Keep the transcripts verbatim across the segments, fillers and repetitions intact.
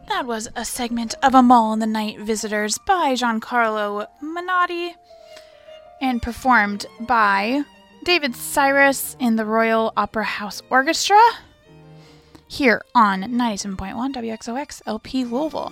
That was a segment of A Mall in the Night Visitors by Giancarlo Menotti and performed by David Cyrus in the Royal Opera House Orchestra here on ninety-seven point one W X O X L P Louisville.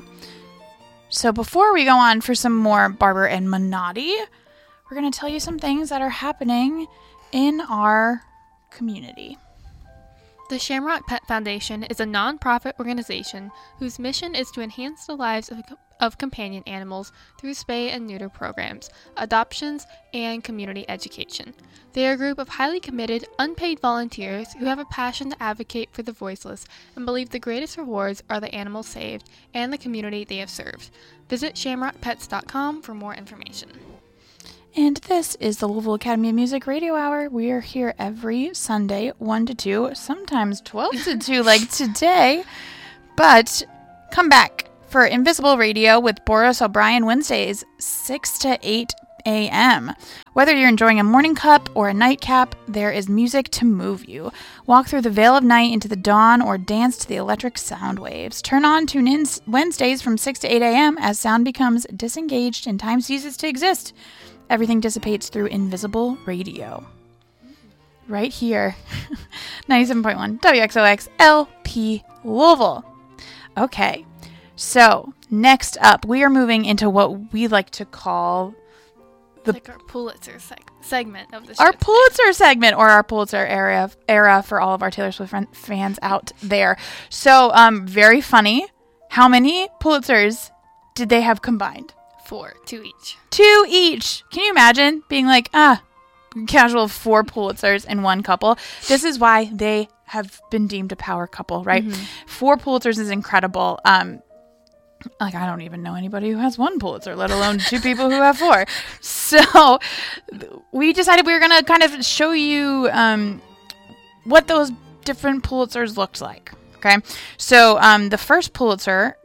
So before we go on for some more Barber and Menotti, we're going to tell you some things that are happening in our community. The Shamrock Pet Foundation is a non-profit organization whose mission is to enhance the lives of, of companion animals through spay and neuter programs, adoptions, and community education. They are a group of highly committed, unpaid volunteers who have a passion to advocate for the voiceless and believe the greatest rewards are the animals saved and the community they have served. Visit shamrock pets dot com for more information. And this is the Louisville Academy of Music Radio Hour. We are here every Sunday, one to two, sometimes twelve to two like today. But come back for Invisible Radio with Boris O'Brien Wednesdays, six to eight a.m. Whether you're enjoying a morning cup or a nightcap, there is music to move you. Walk through the veil of night into the dawn or dance to the electric sound waves. Turn on Tune In Wednesdays from six to eight a.m. as sound becomes disengaged and time ceases to exist. Everything dissipates through Invisible Radio. Right here. ninety-seven point one W X O X L P Louisville. Okay. So, next up, we are moving into what we like to call the like our Pulitzer seg- segment of the show. Our Pulitzer segment, or our Pulitzer era, era for all of our Taylor Swift fans out there. So, um, very funny. How many Pulitzers did they have combined? Four. Two each. Two each. Can you imagine being like, ah, casual four Pulitzers in one couple? This is why they have been deemed a power couple, right? Mm-hmm. Four Pulitzers is incredible. Um, like, I don't even know anybody who has one Pulitzer, let alone two people who have four. So we decided we were going to kind of show you um, what those different Pulitzers looked like. Okay. So um, the first Pulitzer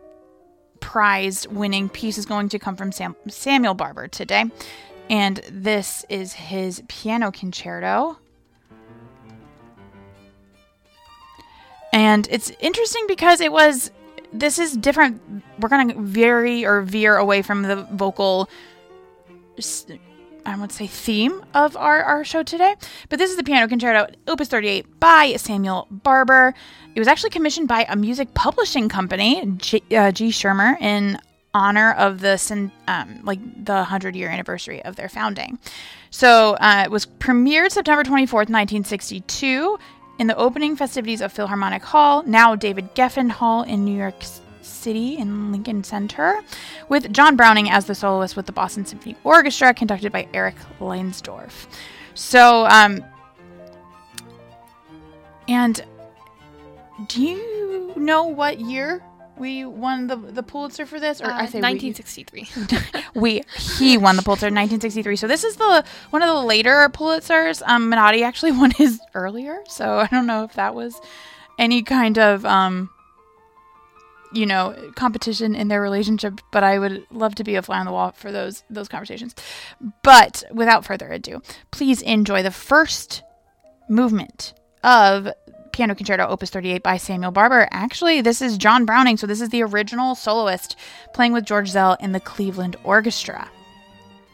prize winning piece is going to come from Sam- Samuel Barber today, and this is his piano concerto. And it's interesting because it was this is different. We're going to vary or veer away from the vocal I would say theme of our, our show today, but this is the piano concerto, Opus thirty-eight by Samuel Barber. It was actually commissioned by a music publishing company, G, uh, G. Schirmer, in honor of the um, like the hundred year anniversary of their founding. So uh, it was premiered September twenty-fourth, nineteen sixty-two, in the opening festivities of Philharmonic Hall, now David Geffen Hall in New York City in Lincoln Center, with John Browning as the soloist with the Boston Symphony Orchestra, conducted by Eric Leinsdorf. So, um, and do you know what year we won the the Pulitzer for this? Or uh, I say nineteen sixty-three. We, we he won the Pulitzer in nineteen sixty-three. So this is the one of the later Pulitzers. Um, Menotti actually won his earlier, so I don't know if that was any kind of um. you know, competition in their relationship, but I would love to be a fly on the wall for those those conversations. But without further ado, please enjoy the first movement of Piano Concerto Opus thirty-eight by Samuel Barber. Actually, this is John Browning, so this is the original soloist playing with George Zell in the Cleveland Orchestra.